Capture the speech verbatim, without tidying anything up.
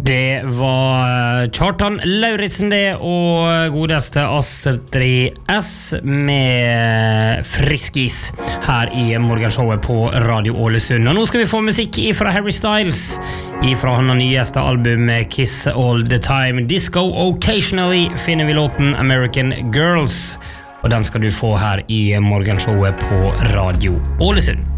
Det var Kjartan Lauritsen det, og godeste Astrid S med Friskis her i morgenshowet på Radio Ålesund. Og nå skal vi få musikk fra Harry Styles, fra hans nyeste album Kiss All The Time. Disco Occasionally finner vi låten American Girls, og den skal du få her i morgenshowet på Radio Ålesund.